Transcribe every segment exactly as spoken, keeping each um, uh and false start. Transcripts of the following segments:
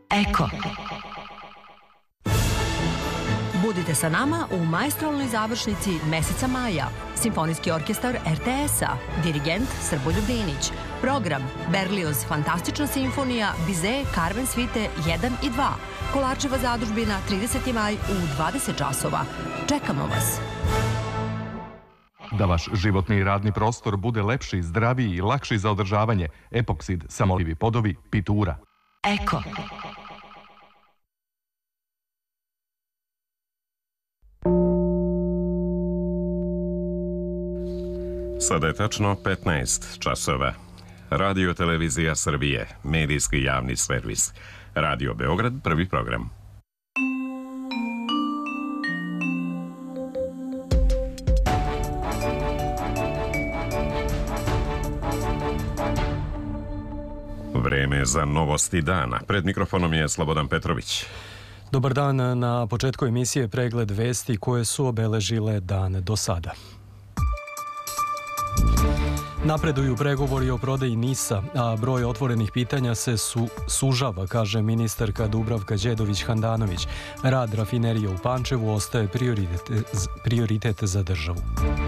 Eko. Budite sa nama u maestralnoj završnici meseca maja. Simfonijski orkestar er te es-a, dirigent Srboljub Dinić. Program Berlioz Fantastična simfonija, Bizet, Carmen Svite jedan i dva. Kolarčeva zadužbina, trideseti maj u dvadeset časova. Čekamo vas. Da vaš životni i radni prostor bude lepši, zdraviji i lakši za održavanje, Epoksid, samolivi podovi, Pitura. Eko. Sada je tačno petnaest časova. Radio Televizija Srbije, medijski javni servis. Radio Beograd, prvi program. Vreme za novosti dana. Pred mikrofonom je Slobodan Petrović. Dobar dan, na početku emisije pregled vesti koje su obeležile dan do sada. Napreduju pregovori o prodaji NIS-a, a broj otvorenih pitanja se su, sužava, kaže ministarka Dubravka Đedović-Handanović. Rad rafinerije u Pančevu ostaje prioritet, prioritet za državu.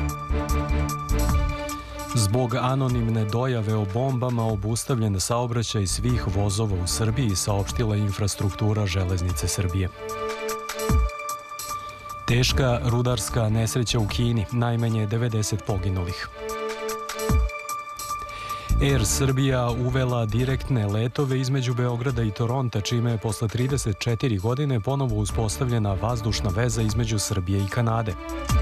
Zbog anonimne dojave o bombama obustavljen saobraćaj svih vozova u Srbiji, saopštila infrastruktura Železnice Srbije. Teška rudarska nesreća u Kini, najmanje devedeset poginulih. Air Srbija uvela direktne letove između Beograda i Toronta, čime je posle trideset četiri godine ponovo uspostavljena vazdušna veza između Srbije i Kanade.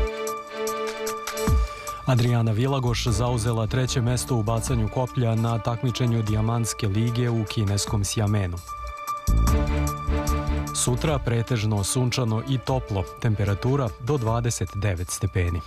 Adriana Vilagoš zauzela treće mesto u bacanju koplja na takmičenju Dijamantske lige u kineskom Sjamenu. Sutra pretežno sunčano i toplo, temperatura do dvadeset devet stepeni.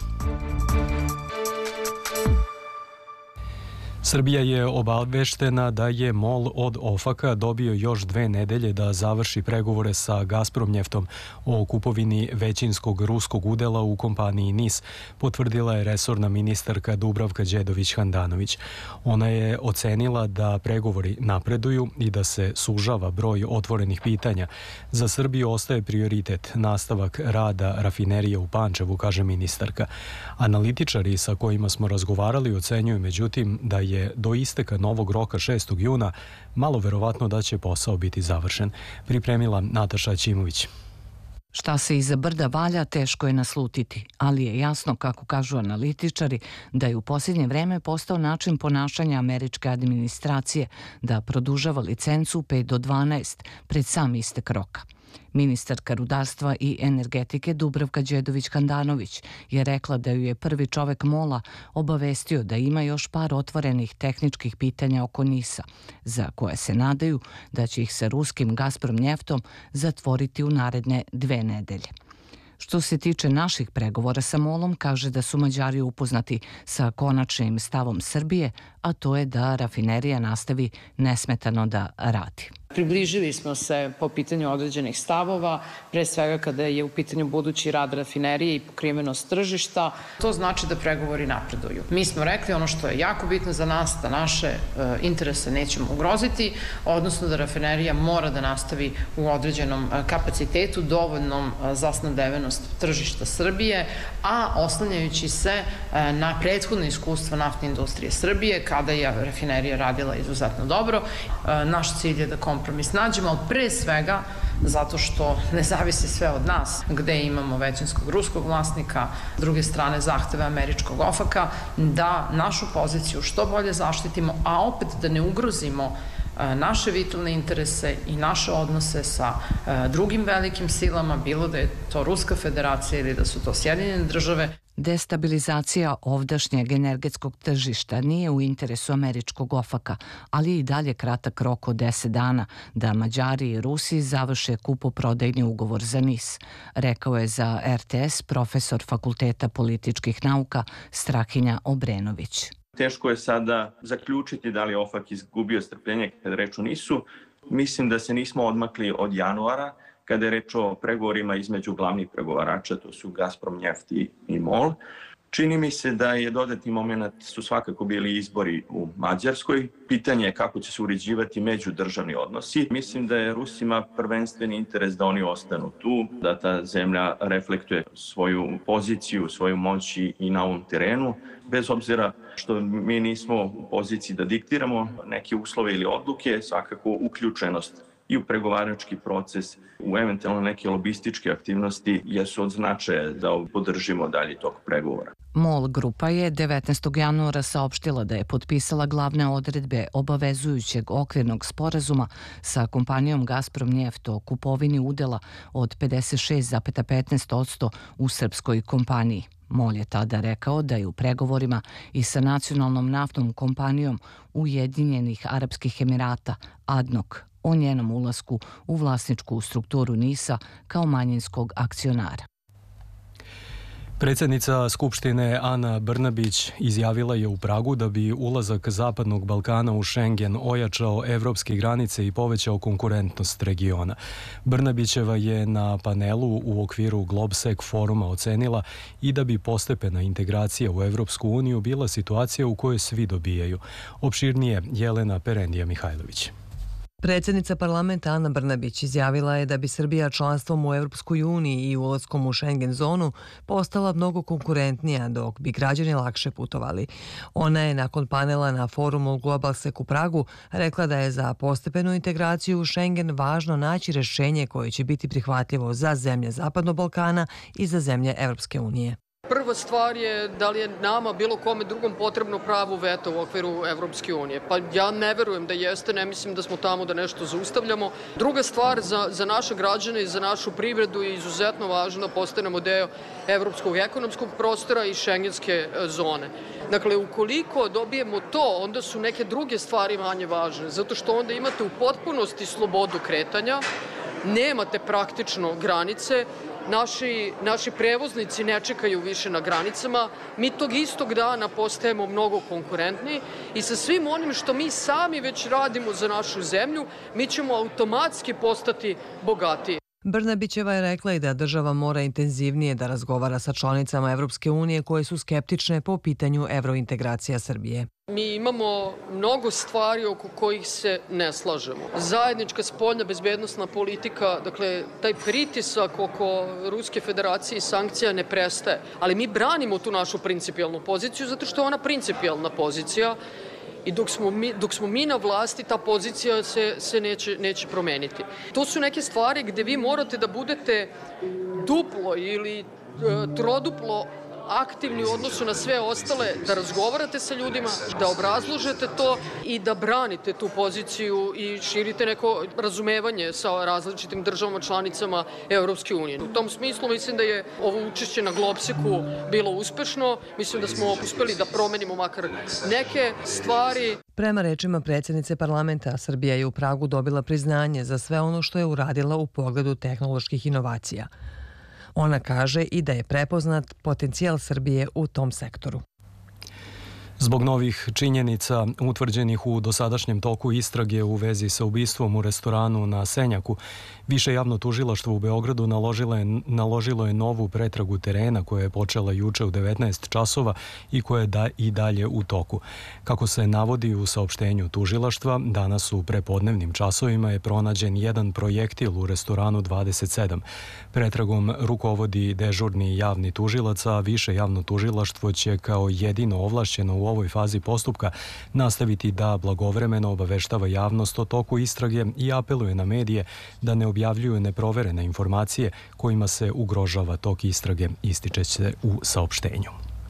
Srbija je obaveštena da je MOL od OFAK-a dobio još dve nedelje da završi pregovore sa Gazpromnjeftom o kupovini većinskog ruskog udela u kompaniji NIS, potvrdila je resorna ministarka Dubravka Đedović-Handanović. Ona je ocenila da pregovori napreduju i da se sužava broj otvorenih pitanja. Za Srbiju ostaje prioritet nastavak rada rafinerije u Pančevu, kaže ministarka. Analitičari sa kojima smo razgovarali ocenjuju međutim da je do isteka novog roka šestog juna malo verovatno da će posao biti završen. Pripremila Nataša Ćimović. Šta se iza brda valja, teško je naslutiti, ali je jasno, kako kažu analitičari, da je u posljednje vreme postao način ponašanja američke administracije da produžava licencu pet do dvanaest pred sam istek roka. Ministarka rudarstva i energetike Dubravka Đedović-Handanović je rekla da ju je prvi čovek MOL-a obavestio da ima još par otvorenih tehničkih pitanja oko NIS-a, za koje se nadaju da će ih sa ruskim Gazpromnjeftom zatvoriti u naredne dve nedelje. Što se tiče naših pregovora sa MOL-om, kaže da su Mađari upoznati sa konačnim stavom Srbije, a to je da rafinerija nastavi nesmetano da radi. Približili smo se po pitanju određenih stavova, pre svega kada je u pitanju budući rad rafinerije i pokrivenost tržišta. To znači da pregovori napreduju. Mi smo rekli ono što je jako bitno za nas, da naše e, interese nećemo ugroziti, odnosno da rafinerija mora da nastavi u određenom kapacitetu, dovoljnom za snabdevenost tržišta Srbije, a oslanjajući se e, na prethodno iskustvo naftne industrije Srbije, kada je rafinerija radila izuzetno dobro. E, naš cilj je da kompromis nađemo, ali pre svega zato što ne zavisi sve od nas, gde imamo većinskog ruskog vlasnika, s druge strane zahteve američkog OFAK-a, da našu poziciju što bolje zaštitimo, a opet da ne ugrozimo naše vitalne interese i naše odnose sa drugim velikim silama, bilo da je to Ruska federacija ili da su to Sjedinjene države. Destabilizacija ovdašnjeg energetskog tržišta nije u interesu američkog OFAK-a, ali i dalje kratak rok od deset dana da Mađari i Rusi završe kupoprodajni ugovor za NIS, rekao je za er te es profesor Fakulteta političkih nauka Strahinja Obrenović. Teško je sada zaključiti da li je OFAK izgubio strpljenje kada reč o NIS-u. Mislim da se nismo odmakli od januara, kada je reč o pregovorima između glavnih pregovarača, to su Gazpromnjeft i MOL. Čini mi se da je dodatni moment su svakako bili izbori u Mađarskoj. Pitanje je kako će se uređivati međudržavni odnosi. Mislim da je Rusima prvenstveni interes da oni ostanu tu, da ta zemlja reflektuje svoju poziciju, svoju moć i na ovom terenu, bez obzira što mi nismo u poziciji da diktiramo neke uslove ili odluke, svakako uključenost i u pregovarački proces, u eventualno neke lobističke aktivnosti jesu od značaja da podržimo dalje tog pregovora. MOL grupa je devetnaestog januara saopštila da je potpisala glavne odredbe obavezujućeg okvirnog sporazuma sa kompanijom Gazprom Neft o kupovini udela od pedeset šest zarez petnaest posto u srpskoj kompaniji. MOL je tada rekao da je u pregovorima i sa nacionalnom naftnom kompanijom Ujedinjenih Arapskih Emirata A D N O C o njenom ulasku u vlasničku strukturu NIS-a kao manjinskog akcionara. Predsjednica Skupštine Ana Brnabić izjavila je u Pragu da bi ulazak Zapadnog Balkana u Schengen ojačao evropske granice i povećao konkurentnost regiona. Brnabićeva je na panelu u okviru Globsec foruma ocenila i da bi postepena integracija u Evropsku uniju bila situacija u kojoj svi dobijaju. Opširnije Jelena Perendija Mihajlović. Predsjednica parlamenta Ana Brnabić izjavila je da bi Srbija članstvom u Evropskoj uniji i ulaskom u Schengen zonu postala mnogo konkurentnija, dok bi građani lakše putovali. Ona je nakon panela na forumu Globsec u Pragu rekla da je za postepenu integraciju u Schengen važno naći rješenje koje će biti prihvatljivo za zemlje Zapadnog Balkana i za zemlje Evropske unije. Prva stvar je da li je nama bilo kome drugom potrebno pravo veta u okviru Evropske unije. Pa ja ne verujem da jeste, ne mislim da smo tamo da nešto zaustavljamo. Druga stvar, za, za naše građane i za našu privredu je izuzetno važno da postanemo deo evropskog ekonomskog prostora i šengenske zone. Dakle, ukoliko dobijemo to, onda su neke druge stvari manje važne, zato što onda imate u potpunosti slobodu kretanja, nemate praktično granice, Naši, naši prevoznici ne čekaju više na granicama, mi tog istog dana postajemo mnogo konkurentni i sa svim onim što mi sami već radimo za našu zemlju, mi ćemo automatski postati bogatiji. Brnabićeva je rekla i da država mora intenzivnije da razgovara sa članicama Evropske unije koje su skeptične po pitanju evrointegracija Srbije. Mi imamo mnogo stvari oko kojih se ne slažemo. Zajednička spoljna bezbednosna politika, dakle, taj pritisak oko Ruske federacije i sankcija ne prestaje. Ali mi branimo tu našu principijelnu poziciju zato što je ona principijelna pozicija i dok smo mi, dok smo mi na vlasti, ta pozicija se, se neće, neće promeniti. To su neke stvari gde vi morate da budete duplo ili e, troduplo aktivni u odnosu na sve ostale, da razgovarate sa ljudima, da obrazložete to i da branite tu poziciju i širite neko razumevanje sa različitim državama članicama Evropske unije. U tom smislu mislim da je ovo učešće na Globsecu bilo uspešno. Mislim da smo uspeli da promenimo makar neke stvari. Prema rečima predsjednice parlamenta, Srbija je u Pragu dobila priznanje za sve ono što je uradila u pogledu tehnoloških inovacija. Ona kaže i da je prepoznat potencijal Srbije u tom sektoru. Zbog novih činjenica utvrđenih u dosadašnjem toku istrage u vezi sa ubistvom u restoranu na Senjaku, Više javno tužilaštvo u Beogradu naložilo je, naložilo je novu pretragu terena koja je počela juče u devetnaest časova i koja je da, i dalje u toku. Kako se navodi u saopštenju tužilaštva, danas u prepodnevnim časovima je pronađen jedan projektil u restoranu dvadeset sedam. Pretragom rukovodi dežurni javni tužilac, a više javno tužilaštvo će kao jedino ovlašćeno u ovoj fazi postupka nastaviti da blagovremeno obaveštava javnost o toku istrage i apeluje na medije da ne objavljuju neproverene informacije kojima se ugrožava tok istrage, ističe se u saopštenju.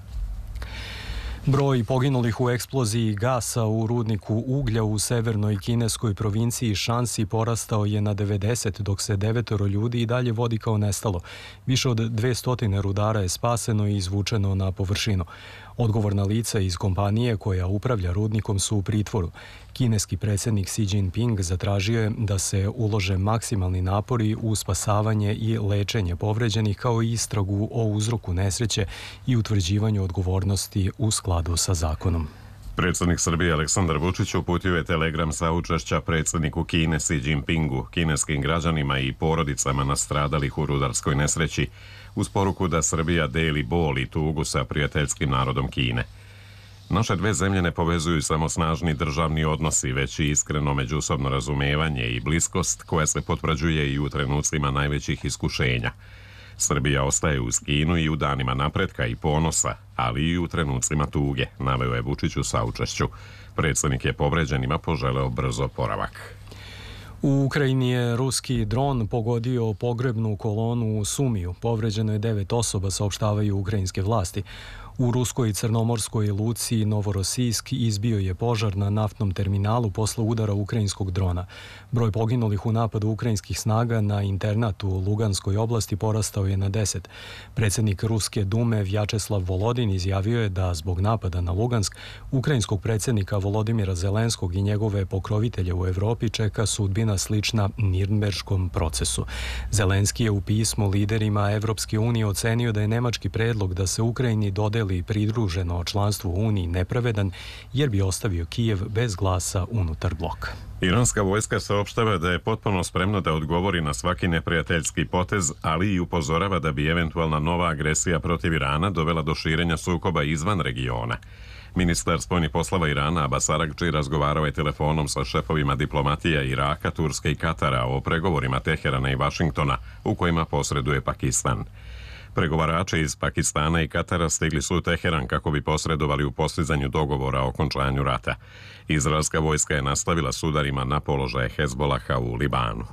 Broj poginulih u eksploziji gasa u rudniku uglja u severnoj kineskoj provinciji Šansi porastao je na devedeset, dok se devetoro ljudi i dalje vodi kao nestalo. Više od dvesta rudara je spaseno i izvučeno na površinu. Odgovorna lica iz kompanije koja upravlja rudnikom su u pritvoru. Kineski predsjednik Xi Jinping zatražio je da se ulože maksimalni napori u spasavanje i lečenje povređenih, kao i istragu o uzroku nesreće i utvrđivanju odgovornosti u skladu sa zakonom. Predsjednik Srbije Aleksandar Vučić uputio je telegram saučešća predsjedniku Kine Xi Jinpingu, kineskim građanima i porodicama nastradalih u rudarskoj nesreći, uz poruku da Srbija deli bol i tugu sa prijateljskim narodom Kine. Naše dve zemlje ne povezuju samo snažni državni odnosi, već i iskreno međusobno razumevanje i bliskost koja se potvrđuje i u trenucima najvećih iskušenja. Srbija ostaje uz Kinu i u danima napretka i ponosa, ali i u trenucima tuge, naveo je Vučić u saučešću. Predsjednik je povređenima poželeo brzo oporavak. U Ukrajini je ruski dron pogodio pogrebnu kolonu u Sumiju. Povređeno je devet osoba, saopštavaju ukrajinske vlasti. U ruskoj i crnomorskoj luci Novorosijsk izbio je požar na naftnom terminalu posle udara ukrajinskog drona. Broj poginulih u napadu ukrajinskih snaga na internat u Luganskoj oblasti porastao je na deset. Predsjednik Ruske dume Vjačeslav Volodin izjavio je da zbog napada na Lugansk ukrajinskog predsjednika Volodimira Zelenskog i njegove pokrovitelje u Evropi čeka sudbina slična Nirnberškom procesu. Zelenski je u pismu liderima Evropske unije ocenio da je nemački predlog da se Ukrajini dodeli pridruženo članstvo u Uniji nepravedan, jer bi ostavio Kijev bez glasa unutar bloka. Iranska vojska saopštava da je potpuno spremna da odgovori na svaki neprijateljski potez, ali i upozorava da bi eventualna nova agresija protiv Irana dovela do širenja sukoba izvan regiona. Ministar spoljnih poslova Irana Abbas Aragči razgovarao je telefonom sa šefovima diplomatija Iraka, Turske i Katara o pregovorima Teherana i Vašingtona u kojima posreduje Pakistan. Pregovarači iz Pakistana i Katara stigli su u Teheran kako bi posredovali u postizanju dogovora o okončanju rata. Izraelska vojska je nastavila s udarima na položaje Hezbolaha u Libanu.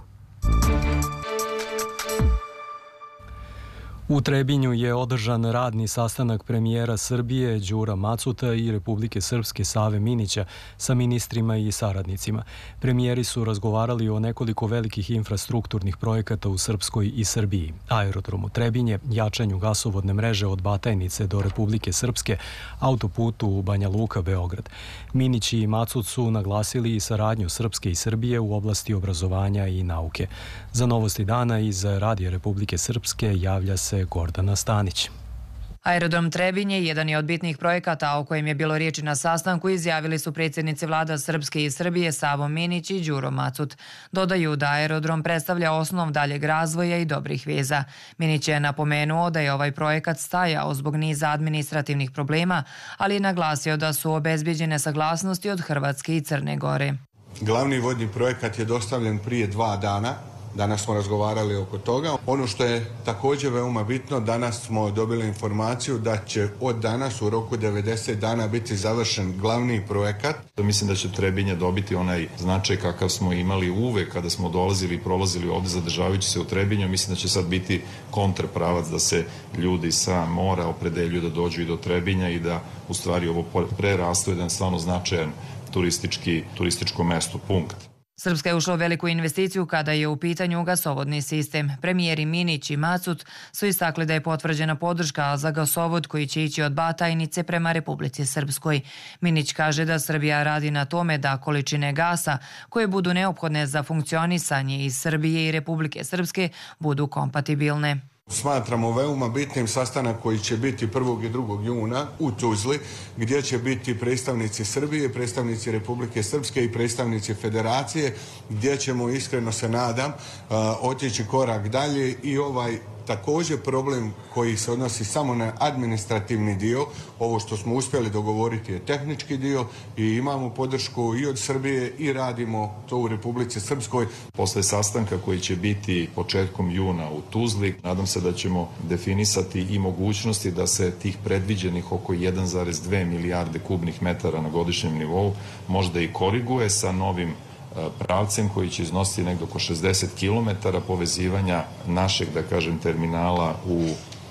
U Trebinju je održan radni sastanak premijera Srbije Đura Macuta i Republike Srpske Save Minića sa ministrima i saradnicima. Premijeri su razgovarali o nekoliko velikih infrastrukturnih projekata u Srpskoj i Srbiji: aerodromu Trebinje, jačanju gasovodne mreže od Batajnice do Republike Srpske, autoputu u Banja Luka, Beograd. Minić i Macut su naglasili i saradnju Srpske i Srbije u oblasti obrazovanja i nauke. Za Novosti dana iz Radija Republike Srpske javlja se Gordana Stanić. Aerodrom Trebinje jedan je od bitnih projekata o kojem je bilo riječi na sastanku, izjavili su predsjednici vlada Srpske i Srbije Savo Minić i Đuro Macut. Dodaju da aerodrom predstavlja osnov daljeg razvoja i dobrih veza. Minić je napomenuo da je ovaj projekat stajao zbog niza administrativnih problema, ali je naglasio da su obezbeđene saglasnosti od Hrvatske i Crne Gore. Glavni vodni projekat je dostavljen prije dva dana. Danas smo razgovarali oko toga. Ono što je također veoma bitno, danas smo dobili informaciju da će od danas u roku devedeset dana biti završen glavni projekat. Mislim da će Trebinje dobiti onaj značaj kakav smo imali uvek kada smo dolazili i prolazili ovde zadržavajući se u Trebinju. Mislim da će sad biti kontrapravac da se ljudi sa mora opredeljuju da dođu i do Trebinja i da u stvari ovo prerastu jedan stvarno značajan turistički, turističko mesto, punkt. Srpska je ušla u veliku investiciju kada je u pitanju gasovodni sistem. Premijeri Minić i Macut su istakli da je potvrđena podrška za gasovod koji će ići od Batajnice prema Republici Srpskoj. Minić kaže da Srbija radi na tome da količine gasa koje budu neophodne za funkcionisanje iz Srbije i Republike Srpske budu kompatibilne. Smatramo veoma bitnim sastanak koji će biti prvog i drugog juna u Tuzli, gdje će biti predstavnici Srbije, predstavnici Republike Srpske i predstavnici Federacije, gdje ćemo, iskreno se nadam, otići korak dalje i ovaj također problem koji se odnosi samo na administrativni dio. Ovo što smo uspjeli dogovoriti je tehnički dio i imamo podršku i od Srbije i radimo to u Republici Srpskoj. Posle sastanka koji će biti početkom juna u Tuzli, nadam se da ćemo definisati i mogućnosti da se tih predviđenih oko jedan zarez dve milijarde kubnih metara na godišnjem nivou možda i koriguje sa novim pravcem koji će iznositi negdje oko šezdeset kilometara povezivanja našeg, da kažem, terminala u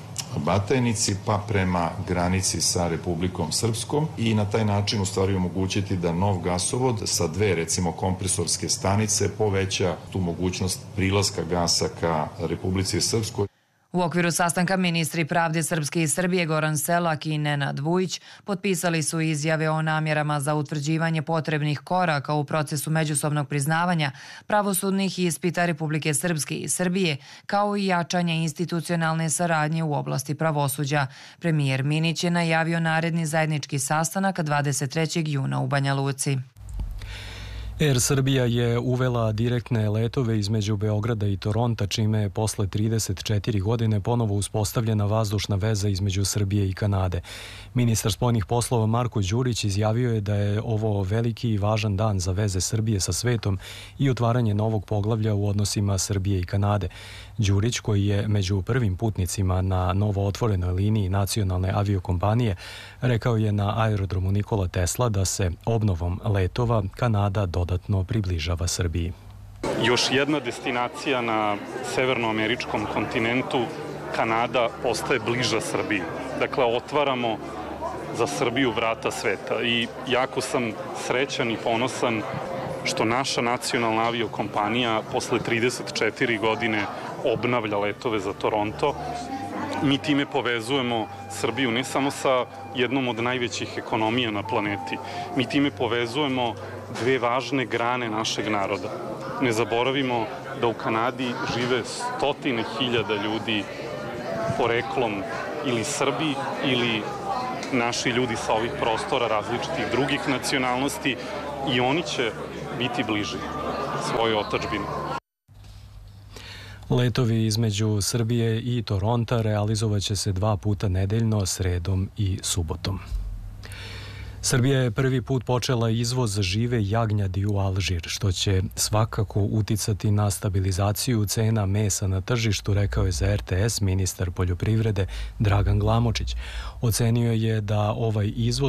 Batajnici pa prema granici sa Republikom Srpskom i na taj način u stvari omogućiti da nov gasovod sa dve, recimo, kompresorske stanice poveća tu mogućnost prilaska gasa ka Republici Srpskoj. U okviru sastanka ministri pravde Srpske i Srbije Goran Selak i Nenad Vujić potpisali su izjave o namjerama za utvrđivanje potrebnih koraka u procesu međusobnog priznavanja pravosudnih ispita Republike Srpske i Srbije, kao i jačanje institucionalne saradnje u oblasti pravosuđa. Premijer Minić je najavio naredni zajednički sastanak dvadeset trećeg juna u Banja Luci. Air Srbija je uvela direktne letove između Beograda i Toronta, čime je posle trideset četiri godine ponovo uspostavljena vazdušna veza između Srbije i Kanade. Ministar spoljnih poslova Marko Đurić izjavio je da je ovo veliki i važan dan za veze Srbije sa svetom i otvaranje novog poglavlja u odnosima Srbije i Kanade. Đurić, koji je među prvim putnicima na novo otvorenoj liniji nacionalne aviokompanije, rekao je na aerodromu Nikola Tesla da se obnovom letova Kanada dodatno približava Srbiji. Još jedna destinacija na severnoameričkom kontinentu, Kanada, postaje bliža Srbiji. Dakle, otvaramo za Srbiju vrata sveta i jako sam srećan i ponosan što naša nacionalna aviokompanija posle trideset četiri godine obnavlja letove za Toronto. Mi time povezujemo Srbiju ne samo sa jednom od najvećih ekonomija na planeti, mi time povezujemo dve važne grane našeg naroda. Ne zaboravimo da u Kanadi žive stotine hiljada ljudi poreklom ili Srbi ili naši ljudi sa ovih prostora različitih drugih nacionalnosti i oni će biti bliži svojoj otadžbini. Letovi između Srbije i Toronta realizovaće se dva puta nedeljno, sredom i subotom. Srbija je prvi put počela izvoz žive jagnjadi u Alžir, što će svakako uticati na stabilizaciju cena mesa na tržištu, rekao je za er te es ministar poljoprivrede Dragan Glamočić. Ocenio je da ovaj izvoz